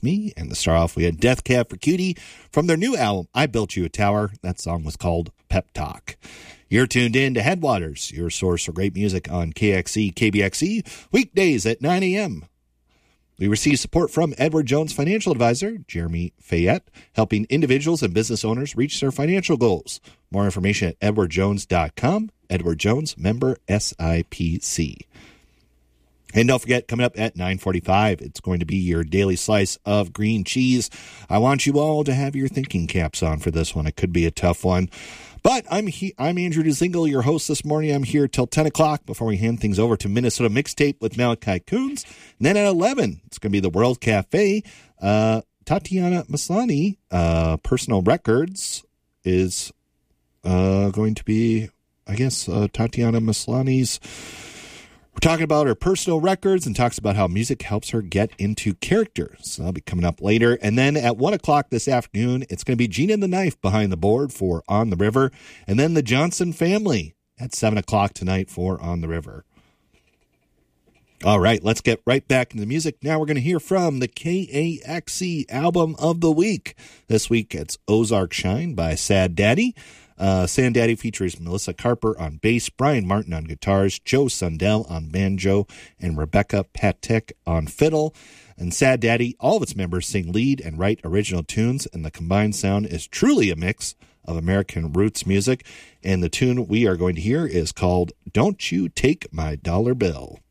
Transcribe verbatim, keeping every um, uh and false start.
Me. And to start off, we had Death Cab for Cutie from their new album, I Built You a Tower. That song was called Pep Talk. You're tuned in to Headwaters, your source for great music on K X E, K B X E, weekdays at nine a.m. We receive support from Edward Jones Financial Advisor, Jeremy Fayette, helping individuals and business owners reach their financial goals. More information at edward jones dot com. Edward Jones, member S I P C. And don't forget, coming up at nine forty-five, it's going to be your daily slice of green cheese. I want you all to have your thinking caps on for this one. It could be a tough one. But I'm he- I'm Andrew DeZingle, your host this morning. I'm here till ten o'clock before we hand things over to Minnesota Mixtape with Malachi Coons. And then at eleven, it's going to be the World Cafe. Uh, Tatiana Maslany, uh, Personal Records, is uh, going to be, I guess, uh, Tatiana Maslany's. We're talking about her personal records and talks about how music helps her get into character. So that'll be coming up later. And then at one o'clock this afternoon, it's going to be Gina and the Knife behind the board for On the River. And then the Johnson Family at seven o'clock tonight for On the River. All right, let's get right back into the music. Now we're going to hear from the K A X E album of the week. This week it's Ozark Shine by Sad Daddy. Uh, Sad Daddy features Melissa Carper on bass, Brian Martin on guitars, Joe Sundell on banjo, and Rebecca Patek on fiddle. And Sad Daddy, all of its members sing lead and write original tunes, and the combined sound is truly a mix of American roots music. And the tune we are going to hear is called Don't You Take My Dollar Bill.